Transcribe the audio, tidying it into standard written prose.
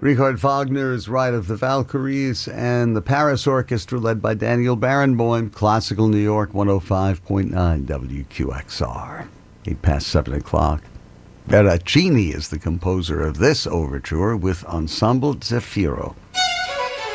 Richard Wagner's Ride of the Valkyries, and the Paris Orchestra led by Daniel Barenboim, Classical New York 105.9 WQXR. 7:08. Veracini is the composer of this overture with Ensemble Zefiro.